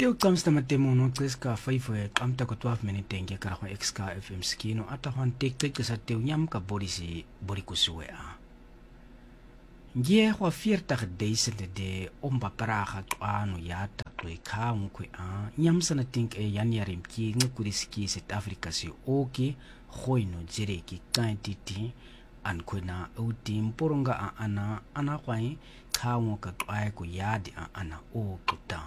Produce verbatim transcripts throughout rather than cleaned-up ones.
Teo kamsta matemo no tseska faifo e kamta ko twelve minute nge kara ko X K F M skino ata hon tek tek sa teo nyam ka body si body kusue a. Nge ho viertig duisend de omba praga kwano yata toi ka nkwe a nyam sana tink e January mki ngukuriski South Africa si oki khoino jereki kaintiti an kwena uti mporonga a ana ana kwai ka ngoka kwai ko yadi a ana o kuta.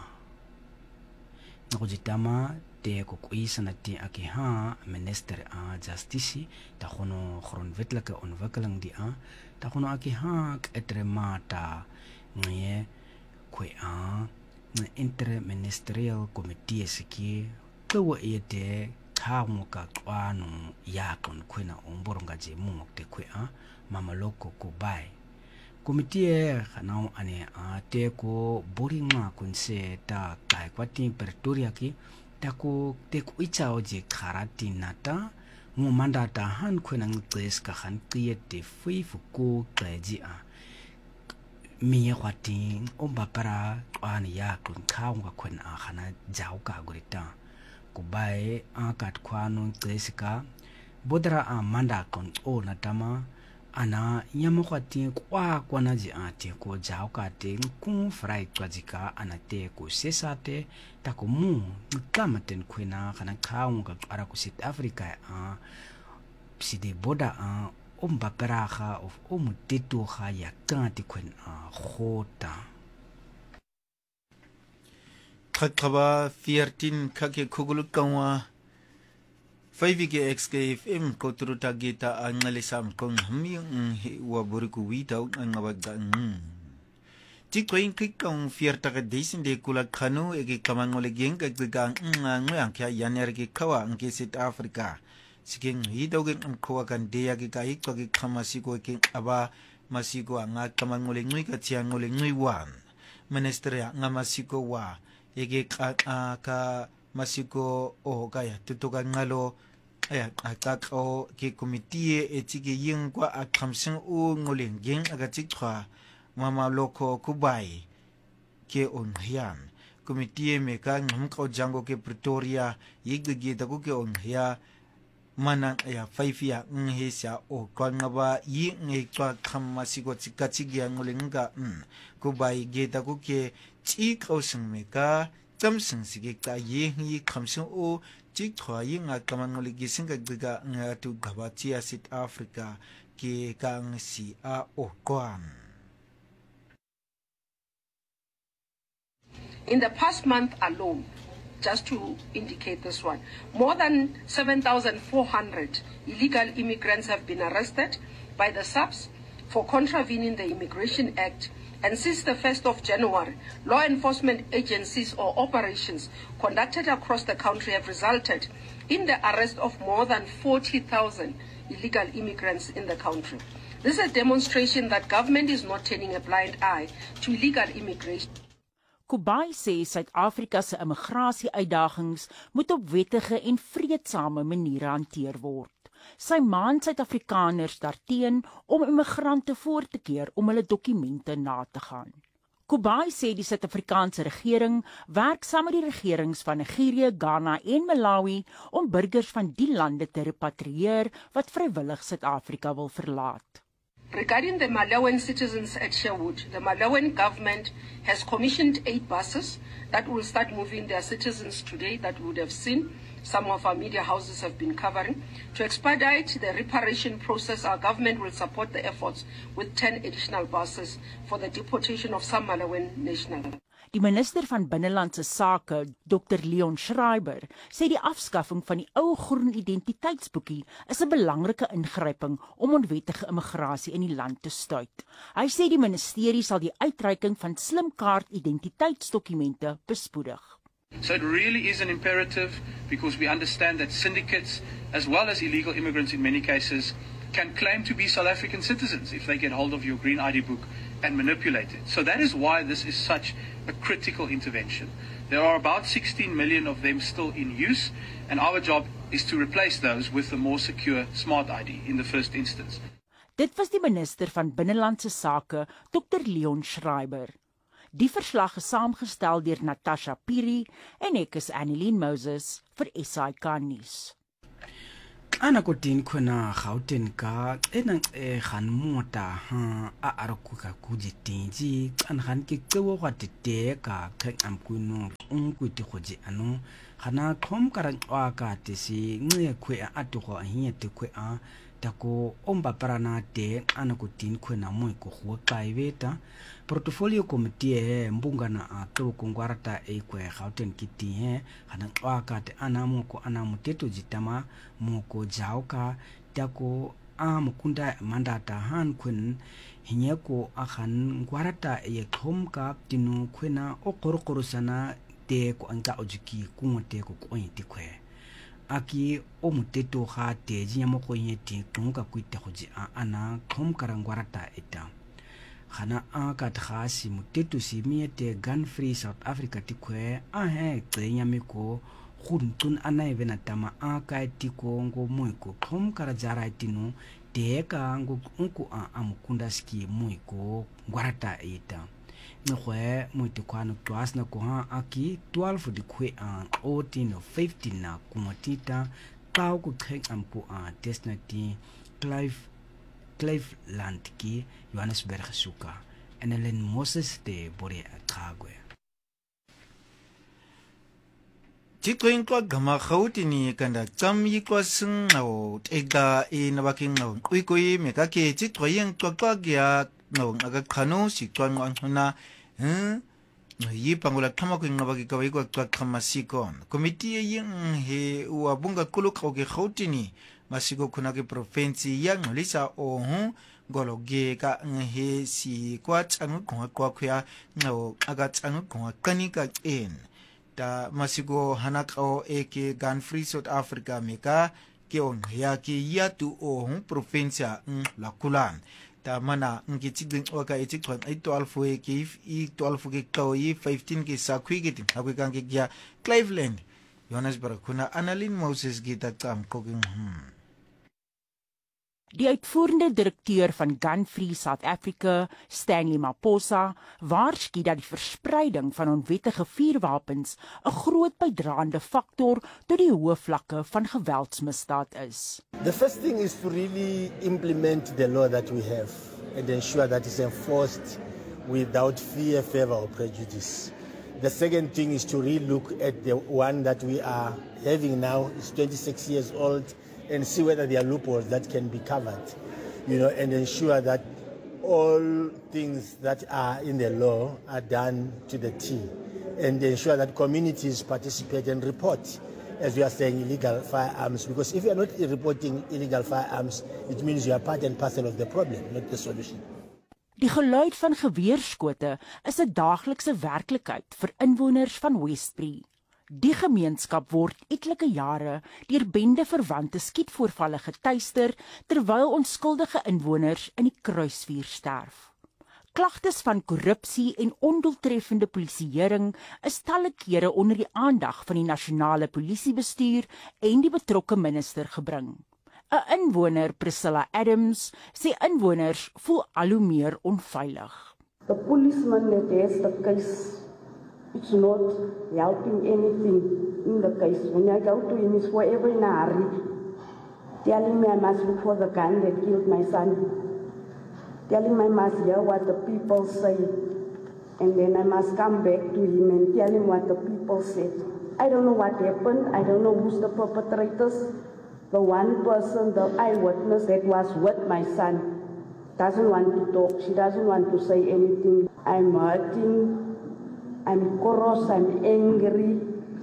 Nakujitama te kukuisa na ti aki ha minister a justice ta khono grondwetlike ontwikkeling die a ta khono aki ha etre mata ngie kwe a interministerial committee siki kwa ete kawo ka kwano ya kon kwena omboronga je mumok te kwe a mamaloko ko bai Committee kanao ane a te ko boringa kunse ta kai kwati Pretoria ki ta ko te ko ichao je karati nata ngo mandata han kwena ngtes ka han kiete fui fuko kaji a mi kwati omba para kwani ya kun kaunga kwena a hana jau ka gorita ko bai a kat kwano ngtes bodra a manda kon o natama ana nyamokwati kwa kwana ji ate ko jao ka te ku frai twajika ana te ko sesate ta ko mu kamaten kwena kana kaung ka ara ko South Africa a pside boda a omba peraga of omuteto ga ya kanti kwen a khota Kakaba fourteen kake kugulu kanwa five ke X K F M kotruta gita angalisam kong hming wa buriku wita ngabagda ng Tikwain kikong fierta desin de kula kanu ege kamangole geng kaggang ngoyang kya yaner ke kawa ang South Africa siking hidogen ang kawa kan deya ke kai ko ke kamasiko ke aba masiko nga kamangole ngui ka tiang ngole ngui wan minister ya nga masiko wa ege ka ka masiko o kaya tutukan ngalo aya akako ke committee etike yeng kwa akamsing u ngoleng geng agatikwa mama loko kubai ke onhian committee me ka ngmko jango ke Pretoria yigge da ku ke onhia mana aya five ya nghesia o kwangaba yi ngekwa khamasiko tsikachigi ngoleng ga kubai ge da ku ke chi kausing me ka Tamsing sige ka yeng yi kamsing o chik thwa yi nga kamangoli gising ka giga nga tu gabatia South Africa ke kang si a o kwan. In the past month alone, just to indicate this one, more than seven thousand four hundred illegal immigrants have been arrested by the S A Ps for contravening the Immigration Act. And since the first of January, law enforcement agencies or operations conducted across the country have resulted in the arrest of more than forty thousand illegal immigrants in the country. This is a demonstration that government is not turning a blind eye to illegal immigration. Kubai sê Suid-Afrika se immigrasie-uitdagings moet op wettige en vreedsame maniere hanteer word. Sy maan Suid-Afrikaners daarteen om immigrante voor te keer om hulle dokumente na te gaan. Kubai sê die Suid-Afrikaanse regering werk saam met die regerings van Nigerië, Ghana en Malawi om burgers van die lande te repatrieer wat vrywillig Suid-Afrika wil verlaat. Regarding the Malawian citizens at Sherwood, the Malawian government has commissioned eight buses that will start moving their citizens today that we would have seen. Some of our media houses have been covering. To expedite the reparation process, our government will support the efforts with ten additional buses for the deportation of some Malawian nationals. Die minister van Binnelandse Sake, Dokter Leon Schreiber, sê die afskaffing van die ou groen identiteitsboekie is 'n belangrike ingryping om onwettige immigrasie in die land te stuit. Hy sê die ministerie sal die uitreiking van slimkaart identiteitsdokumente bespoedig. So it really is an imperative because we understand that syndicates, as well as illegal immigrants in many cases, can claim to be South African citizens if they get hold of your green I D book and manipulate it. So that is why this is such a critical intervention. There are about sixteen million of them still in use, and our job is to replace those with a more secure smart I D in the first instance. Dit was die minister van Binnelandse Sake, Dokter Leon Schreiber. Die verslag is saamgestel deur Natasha Piri en ek is Annelien Moses vir S I K nuus. Ana kotin kuna Gauteng ka enang e gan mota ha a arakuka kujitinji an han ki tsewo kwa tete ka keng am kuno unkuti khoji anu hana khom karang wa ka tisi nge khwe a atugo hiye te khwe a tako omba parana te ana kotin kuna mo ko ho kaiveta portfolio committee mbungana a to kongwarata e kwe Gauteng kiti he hana wa ka te ana mo ko ana muteto jitama mo ko jauka tako a mukunda mandata han kun hinyeko akhan ngwarata e khomka tinu khwena o korokorosana te ko anga ojuki kumote ko kointi kwe aki o muteto ha te jinya mo ko yeti kunga kuite hoji ana khomka ngwarata eta khana a ka thasi muteto simiete gun free South Africa tikwe a he tsenya miko khuntsun ana evena tama a ka tiko ngo moiko khomka jara tinu teka ngo unku a amukunda ski moiko ngwarata eta ngwe moite kwano twas na ko ha aki twelve di kwe a fourteen or fifteen na kumotita ka ku kheng amku a destinati Clive Cleveland ki Johannesburg suka enelen Moses de bore akagwe Chikoin kwa gama Gauteng kanda tsam yikwa singao tega e nabaking ngao kuikui mekake chikoyen kwa kwa gya ngao aga kano sikwa ngwana eh yi pangula kama ku ngabaki ka yikwa kwa kama sikon komiti yin he wabunga kulu ka ke Gauteng masiko kuna ke province ya ngolisa ohu gologe ka nge si kwa tsang kwa kwa kwa ngao aga tsang kwa kanika en ta masiko hanakao eke gun free South Africa meka ke on ya ke yatu ohu province la kulan ta mana ngi tsigin oka e tsikwan e twelve e ke i twelve ke kao i fifteen ke sa kwigit akwe kange gya Cleveland Johannesburg kuna Annelien Moses gita tsam koking hmm Die uitvoerende direkteur van Gun Free South Africa, Stanley Maposa, waarsku dat die verspreiding van onwettige vuurwapens 'n groot bydraende faktor tot die hoë vlakke van geweldsmisdaad is. The first thing is to really implement the law that we have and ensure that it's enforced without fear, favor or prejudice. The second thing is to really look at the one that we are having now, it's twenty-six years old, and see whether there are loopholes that can be covered, you know, and ensure that all things that are in the law are done to the T, and ensure that communities participate and report, as we are saying, illegal firearms, because if you are not reporting illegal firearms, it means you are part and parcel of the problem, not the solution. Die geluid van geweerskote is 'n daaglikse werklikheid vir inwoners van Westbury. Die gemeenskap word etlike jare deur bende-verwante skietvoorvalle getuister terwyl onskuldige inwoners in die kruisvuur sterf. Klagtes van korrupsie en ondoeltreffende polisieering is talle kere onder die aandag van die nasionale polisiebestuur en die betrokke minister gebring. 'n Inwoner, Priscilla Adams, sê inwoners voel al hoe meer onveilig. The policeman that has the case, it's not helping anything in the case. When I go to him, he's forever in a hurry, telling me I must look for the gun that killed my son, telling me I must hear what the people say, and then I must come back to him and tell him what the people said. I don't know what happened. I don't know who's the perpetrators. The one person, the eyewitness that was with my son, doesn't want to talk. She doesn't want to say anything. I'm hurting. I'm cross, I'm angry.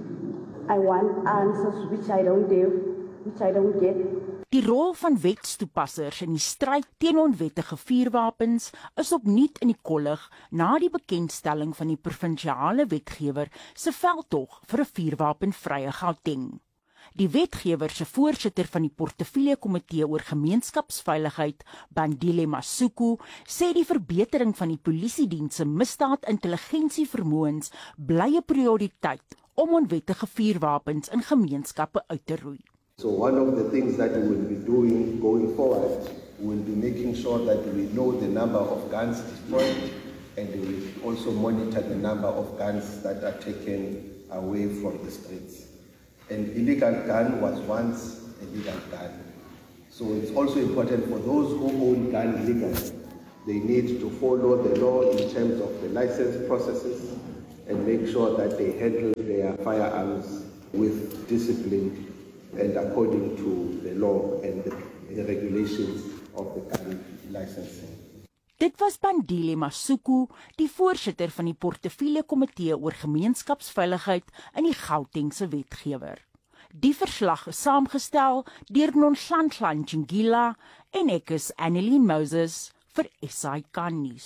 I want answers which I don't have, which I don't get. Die rol van wetstoepassers in die stryd teen onwettige vuurwapens is opnuut in die kollig na die bekendstelling van die provinsiale wetgewer se veldtog vir 'n vuurwapenvrye Gauteng. Die wetgewer se voorsitter van die portefeulje komitee oor gemeenskapsveiligheid, Bandile Masuku, sê die verbetering van die polisiediens se misdaad-intelligensievermoëns bly 'n prioriteit om onwettige vuurwapens in gemeenskappe uit te roei. So one of the things that we will be doing going forward will be making sure that we know the number of guns destroyed, and we also monitor the number of guns that are taken away from the streets. An illegal gun was once a legal gun. So it's also important for those who own guns legally. They need to follow the law in terms of the license processes and make sure that they handle their firearms with discipline and according to the law and the, the regulations of the gun licensing. Dit was Bandile Masuku, die voorsitter van die portefeulje komitee oor gemeenskapsveiligheid in die Gautengse wetgewer. Die verslag is saamgestel deur Nonhlanhla Njingila en ek is Annelien Moses vir S A I K nuus.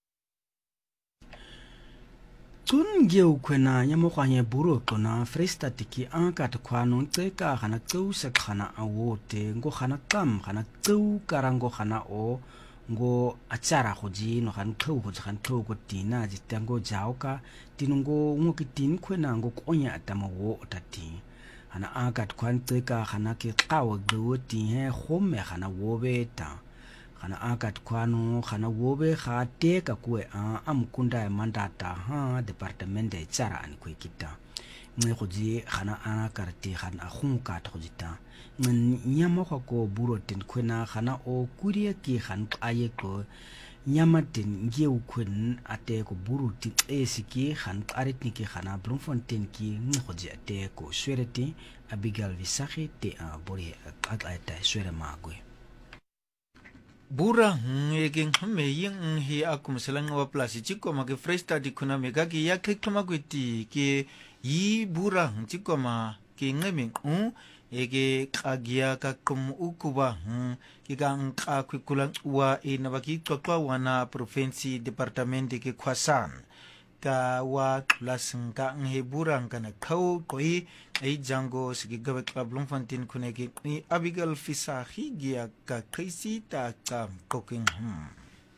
Tsunge ukwena nyamokanye buro tona Freestad ki anka tkwano ntseka gana tseu se khana awote ngo gana kam gana tseu karango gana o ngo atsara go dino ga ntlho go ga ntlho go tina ditango jaoka tinongo ngo kitin kwena ngo konya atama wo otati ana aka tkwanteka gana ke qawo gwo tinhe gomme gana wo beta gana aka tkwano gana wo be ga teka kwe a amkunda e mandata ha department e tsara an kwekita nne go di gana ana karti gana gunka go dita nyama ko buro ten kwena gana o kuria ki gan qaye ko nyama ten nge ukwen ate ko buru ti esiki gan qaritni ki gana Bloemfontein ki ngo di ate ko swereti Abigail Visagie te a bori qaqaita swere magwe Bura ngegeng me yeng hi akumselang wa plasi chiko ma ke Freestad kuna mega ki ya ke klama kweti ke yi bura chiko ma ke ngeme u ege kagia ka kum ukuba ki ka nka kwikulang wa ina baki tokwa wana provinsi departamente ke Khwasan ka wa klasng ka ngheburang kana khau koi ai jango sigi gabe ka Bloemfontein khune ke Abigail Visagie gia ka Chrissy ta ka cooking hmm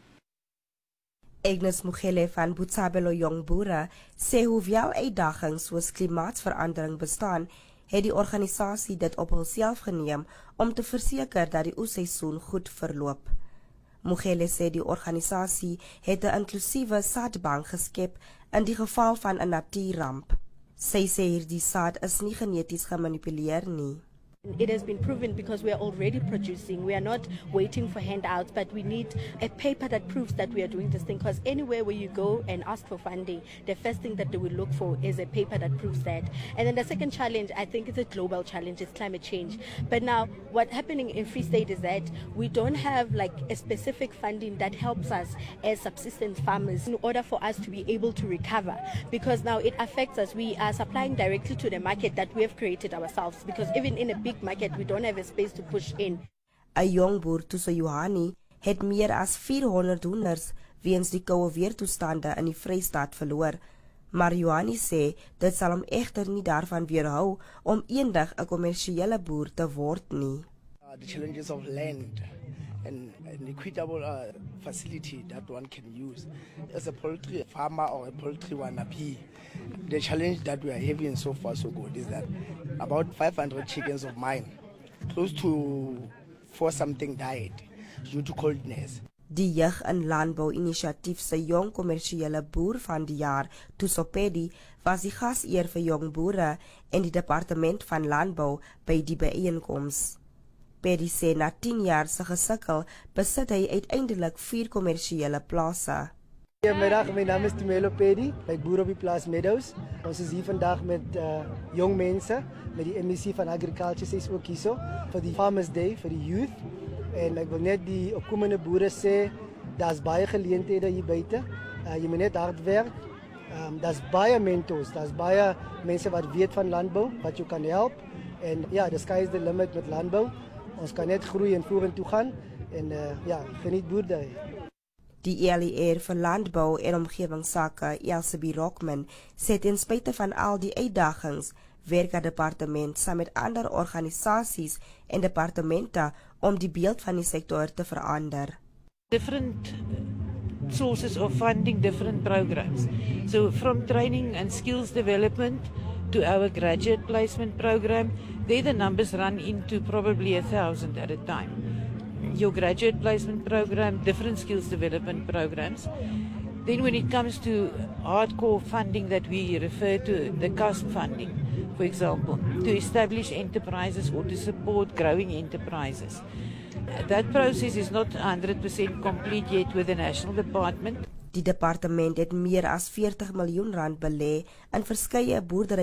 Agnes Mogele van Botshabelo Jong Boere sê hoewel uitdagings soos klimaatsverandering bestaan, het die organisasie dit op hulself geneem om te verseker dat die oesseisoen goed verloop. Mogele sê die organisasie het 'n inklusiewe saadbank geskep in die geval van 'n natuurramp. Sy sê hierdie saad is nie geneties gemanipuleer nie. It has been proven because we are already producing. We are not waiting for handouts, but we need a paper that proves that we are doing this thing. Because anywhere where you go and ask for funding, the first thing that they will look for is a paper that proves that. And then the second challenge, I think it's a global challenge, it's climate change. But now what's happening in Free State is that we don't have like a specific funding that helps us as subsistence farmers in order for us to be able to recover. Because now it affects us. We are supplying directly to the market that we have created ourselves. Because even in a big market, we don't have a space to push in. 'n Jong boer Tuso Johani het meer as vierhonderd hoenders weens die koue weertoestande in die Vrystaat verloor. Maar Johani sê dit sal hom egter nie daarvan weerhou om eendag 'n kommersiële boer te word nie. Uh, the challenges of land and an equitable uh, facility that one can use as a poultry farmer or a poultry wannabe. The challenge that we are having so far so good is that about five hundred chickens of mine, close to four something died due to coldness. Die Jeug in Landbou Inisiatief se jong kommersiële boer van die jaar, Tusopedi, was die gaseer vir jong boere en die departement van landbou by die byeenkoms. Pedi sê na tien jaar se gesukkel besit hy uiteindelik vier kommersiële plase. Goedemiddag, mijn naam is Tumelo Pedi, ik boer op die plaats Meadows. Ons is hier vandaag met uh, jong mensen, met die M E C van Agriculture, sy is ook hier so, voor die Farmers Day, voor die youth. En ik wil net die opkomende boeren sê, daar is baie geleenthede hier buiten. Uh, je moet net hard werken. Um, daar is baie mentors, daar is baie mensen wat weet van landbouw, wat je kan helpen. En ja, the sky is the limit met landbouw. Ons kan net groeien en vorentoe gaan. En uh, ja, geniet boerderij. Die E L E R vir Landbou en Omgewingsake, Elsie Rockman, sê ten spyte van al die uitdagings, werk die departement saam met ander organisasies en departemente om die beeld van die sektor te verander. Different sources of funding, different programs. So from training and skills development to our graduate placement program, there the numbers run into probably a thousand at a time. Your graduate placement program, different skills development programs. Then when it comes to hardcore funding that we refer to, the C A S P funding, for example, to establish enterprises or to support growing enterprises. That process is not one hundred percent complete yet with the National Department. Die departement het meer as veertig miljoen rand belê in verskeie boerdery